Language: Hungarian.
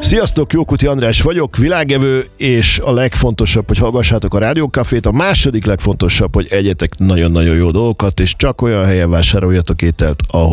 Sziasztok, Jókuti András vagyok, világevő, és a legfontosabb, hogy hallgassátok a Rádiókafét, a második legfontosabb, hogy egyetek nagyon-nagyon jó dolgokat, és csak olyan helyen vásároljatok ételt, ahol